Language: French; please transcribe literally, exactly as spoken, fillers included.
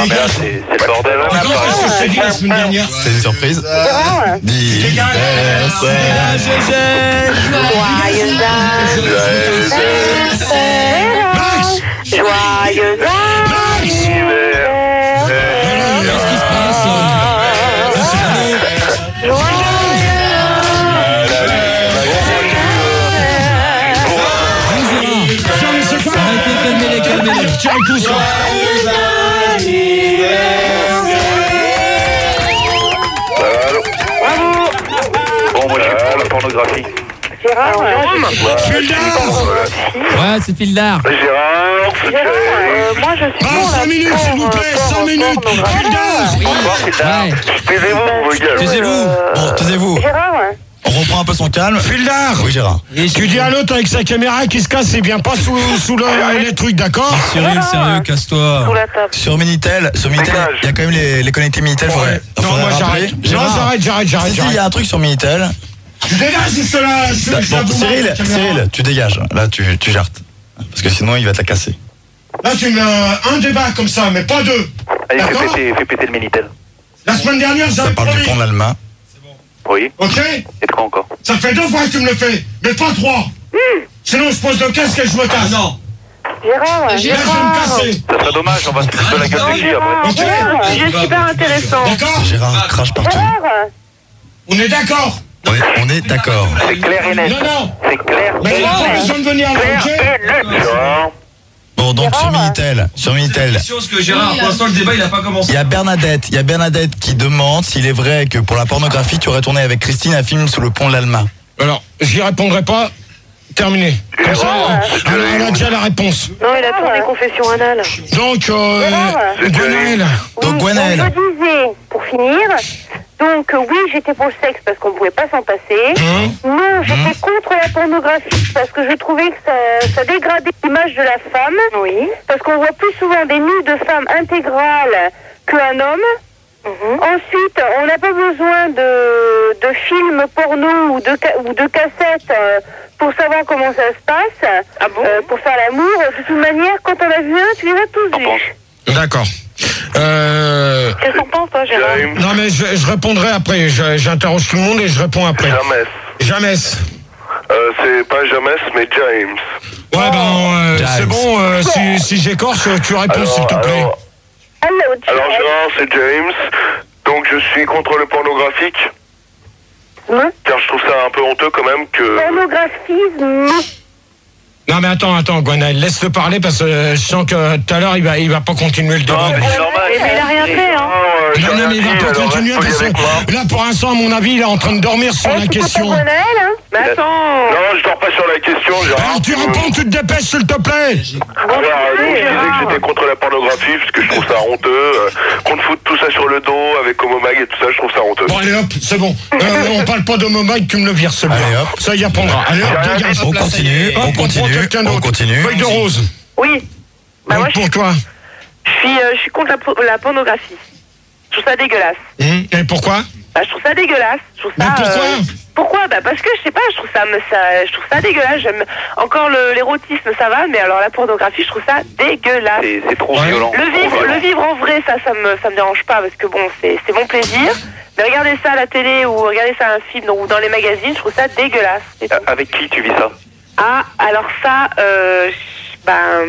Non, mais là, c'est le bordel. D'accord, qu'est-ce que je t'ai dit la semaine dernière? C'est une surprise. D'hiver, Joyeux anniversaire. Joyeux anniversaire. Qu'est-ce qui se passe? Arrêtez, calmez-les, calmez-les. Tiens, tout ça. Bon, moi, je suis pour la pornographie. Gérard, Ouais, c'est Fildar. Gérard, Gérard, euh, moi je suis Ah, pour cinq la minutes, s'il vous plaît, cinq minutes. Fildar. bonsoir, c'est tard. Ouais. Taisez-vous, vos gueules. Taisez-vous. Bon, taisez-vous. Gérard, On reprend un peu son calme. Fildar. Oui, Gérard. Tu dis à l'autre avec sa caméra qui se casse, il vient pas sous, sous le, les trucs, d'accord? Cyril, sérieux, casse-toi. sous la table. Sur Minitel, sur Minitel, il y a quand même les, les connectés Minitel. Faudrait, Non, faudrait moi rappeler. j'arrête. Non, Gérard. j'arrête, j'arrête, Si, j'arrête. si, il y a un truc sur Minitel. Tu dégages juste là. je- Bah, je la bon, boumette, Cyril, la caméra. Cyril, tu dégages. Là, tu, tu gères. Parce que sinon, il va te la casser. Là, tu mets euh, un débat comme ça, mais pas deux. Allez, fais D'accord. péter, fais péter le Minitel. La semaine dernière, Ça j'avais parle du pont de promis. l'Allemagne. Oui. Ok? Et de quoi encore? Ça fait deux fois que tu me le fais, mais pas trois. Sinon, je pose le casque et je me casse. Non. Gérard, Là, je vais me Gérard. casser. Ça serait dommage, on va se foutre de la gueule Non, de qui Gérard, après. Ok. Gérard, c'est super intéressant. D'accord? Gérard crache partout. Gérard, On est d'accord? On est, on est d'accord. C'est clair et net. Non, non. C'est clair Mais il et n'y a pas net. besoin de venir là, Clair ok? et net. Gérard. Bon, donc sur Minitel, sur Minitel, Parce que Gérard, pour l'instant, le débat, il a pas commencé. il y a Bernadette, il y a Bernadette qui demande s'il est vrai que pour la pornographie, tu aurais tourné avec Christine un film sous le pont de l'Allemagne. Alors, j'y répondrai pas. Terminé. Comme ça, euh, elle, elle a déjà la réponse. non, il a tourné confession anale. Donc, euh, Gwenaël. Donc, Oui, Gwenaël. donc je disais, pour finir, donc euh, oui, j'étais pour le sexe parce qu'on ne pouvait pas s'en passer. Hein? Non, j'étais contre la pornographie parce que je trouvais que ça, ça dégradait l'image de la femme. Oui. Parce qu'on voit plus souvent des nus de femmes intégrales qu'un homme. Ensuite, on n'a pas besoin de, de films porno ou de, ca- ou de cassettes euh, pour savoir comment ça se passe, euh, pour faire l'amour. De toute manière, quand on a vu un, tu les as tous vus. D'accord. Euh, Qu'est-ce qu'on pense, toi, Gérard? James. non, mais je, je répondrai après. Je- J'interroge tout le monde et je réponds après. Jamais. Jamais. Euh, c'est pas jamais, mais James. Ouais, ben, euh, James. c'est bon. euh, si si j'écorche, tu réponds, s'il te plaît. alors, Allô, alors Gérard, c'est James. Donc je suis contre le pornographique. Hein? Car je trouve ça un peu honteux quand même que... Pornographisme. Non, mais attends, attends, Gwenaël, laisse-le parler parce que euh, je sens que tout à l'heure, il va, il va pas continuer le débat. Non, mais c'est normal. Eh ben, il a rien fait, hein. Euh, j'ai Non, non, rien mais il va dit, pas alors continuer reste parce poli avec moi. que là, pour l'instant, à mon avis, il est en train de dormir sur Eh, la tu peux pas question. Gwenaël, hein? Mais attends. Non, je dors pas sur la question, Gérard. Alors, tu réponds, tu te dépêches, s'il te plaît. Alors, donc, je disais que j'étais contre la pornographie parce que je trouve ça honteux. euh, qu'on te foute tout ça sur le dos avec Homomag et tout ça, je trouve ça honteux. Bon, allez, hop, c'est bon. Euh, on parle pas de Mobile, tu me le vires, celui-là. Allez, hop. Ça y apprendra. Allez, hop, dégage. On continue, Hop, on prend continue, quelqu'un on d'autre. continue. Feuille de rose. Oui. Bah moi, Donc, je, pour toi. je suis, euh, je suis contre la, po- la pornographie. Je trouve ça dégueulasse. Hum, Et pourquoi? Bah, je trouve ça dégueulasse. Je trouve ça, Mais pourquoi euh, pourquoi? Bah parce que je sais pas. Je trouve ça, me- ça, je trouve ça dégueulasse. J'aime encore le- l'érotisme, ça va, mais alors la pornographie, je trouve ça dégueulasse. C'est c'est trop Ouais. violent. Le trop vivre, violent. le vivre en vrai, ça, ça me, ça me dérange pas parce que bon, c'est, c'est mon plaisir. Mais regarder ça à la télé ou regarder ça à un film ou dans les magazines, je trouve ça dégueulasse. c'est tout. Euh, Avec qui tu vis ça? Ah, alors ça, euh, je- ben,